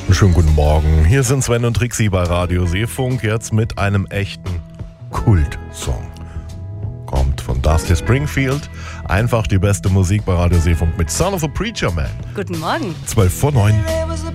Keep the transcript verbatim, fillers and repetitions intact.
Schönen guten Morgen. Hier sind Sven und Trixie bei Radio Seefunk. Jetzt mit einem echten Kultsong. Kommt von Dusty Springfield. Einfach die beste Musik bei Radio Seefunk mit Son of a Preacher Man. Guten Morgen. zwölf vor neun.